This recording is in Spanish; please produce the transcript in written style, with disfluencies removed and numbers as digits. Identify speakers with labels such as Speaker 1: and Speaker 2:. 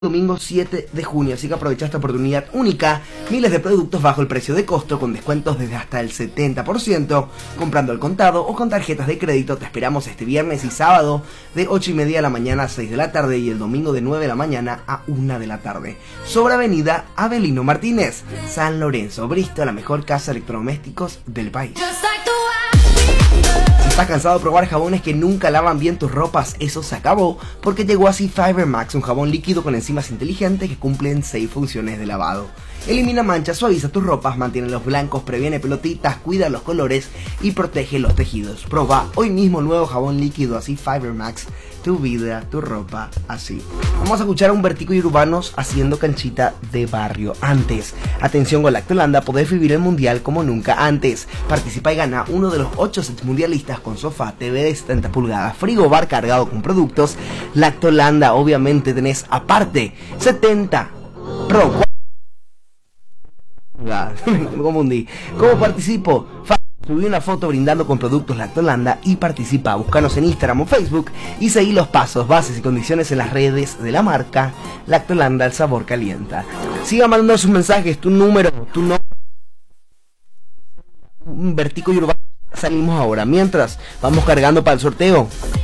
Speaker 1: Domingo 7 de junio, así que aprovecha esta oportunidad única. Miles de productos bajo el precio de costo con descuentos desde hasta el 70%, comprando al contado o con tarjetas de crédito. Te esperamos este viernes y sábado de 8:30 de la mañana a 6 de la tarde y el domingo de 9 de la mañana a 1 de la tarde. Sobre Avenida Avelino Martínez, San Lorenzo, Bristol, la mejor casa de electrodomésticos del país. Si estás cansado de probar jabones que nunca lavan bien tus ropas, eso se acabó, porque llegó así Fiber Max, un jabón líquido con enzimas inteligentes que cumplen 6 funciones de lavado. Elimina manchas, suaviza tus ropas, mantiene los blancos, previene pelotitas, cuida los colores y protege los tejidos. Proba hoy mismo el nuevo jabón líquido así Fiber Max, tu vida, tu ropa, así. Vamos a escuchar a Humbertico y Urbanos haciendo canchita de barrio. Antes, atención con Lactolanda, podés vivir el mundial como nunca antes. Participa y gana uno de los 8 sets mundialistas con sofá, TV de 70 pulgadas, frigobar cargado con productos Lactolanda. Obviamente tenés aparte 70 Pro. Me confundí. ¿Cómo participo? Subí una foto brindando con productos Lactolanda y participa. Búscanos en Instagram o Facebook y seguí los pasos, bases y condiciones en las redes de la marca Lactolanda, el sabor calienta. Siga mandando sus mensajes, tu número, tu nombre. Vertico y Urbano. Salimos ahora. Mientras, vamos cargando para el sorteo.